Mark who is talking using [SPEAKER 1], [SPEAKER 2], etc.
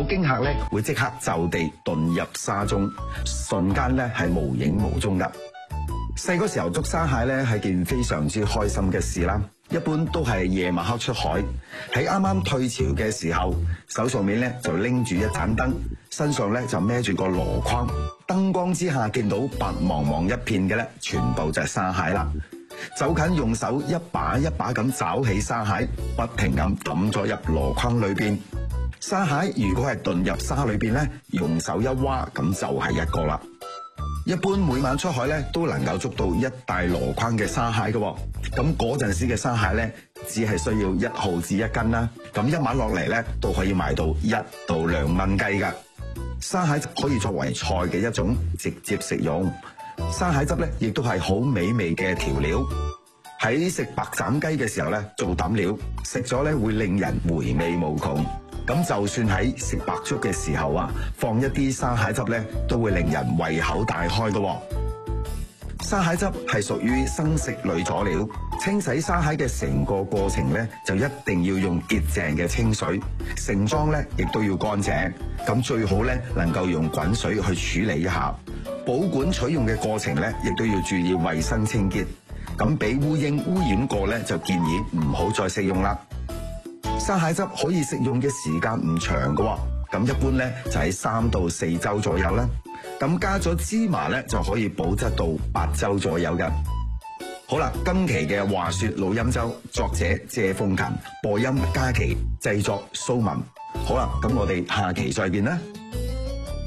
[SPEAKER 1] 驚嚇咧會即刻就地遁入沙中，瞬間咧係無影無蹤噶。細個時候捉沙蟹咧係件非常之開心嘅事啦，一般都係夜晚黑出海，喺啱啱退潮嘅時候，手上面咧就拎住一盞燈，身上咧就孭住個籮筐，燈光之下見到白茫茫一片嘅咧，全部就係沙蟹啦。走近用手一把一把咁抓起沙蟹，不停咁抌咗入籮筐裏邊。沙蟹如果係遁入沙裏邊咧，用手一挖咁就係一個啦。一般每晚出海咧都能夠捉到一大籮筐嘅沙蟹嘅，咁嗰陣時嘅沙蟹咧只係需要1毫子1斤啦，咁一晚落嚟咧都可以賣到1到2蚊雞噶。沙蟹可以作為菜嘅一種，直接食用。沙蟹汁咧亦都係好美味嘅調料，喺食白斬雞嘅時候咧做膽料，食咗咧會令人回味無窮。咁就算喺食白粥嘅時候啊，放一啲沙蟹汁咧，都會令人胃口大開嘅。沙蟹汁係屬於生食類佐料，清洗沙蟹嘅成個過程咧，就一定要用潔淨嘅清水，盛裝咧亦都要乾淨。咁最好咧能夠用滾水去處理一下。保管取用嘅過程咧，亦都要注意衛生清潔。咁俾烏蠅污染過咧，就建議唔好再食用啦。沙蟹汁可以食用嘅時間唔長嘅，咁一般咧就喺3到4週左右啦。咁加咗芝麻咧就可以保質到8週左右嘅。好啦，今期嘅話說老欽州，作者謝鳳勤，播音嘉琪，製作蘇文。好啦，咁我哋下期再見啦。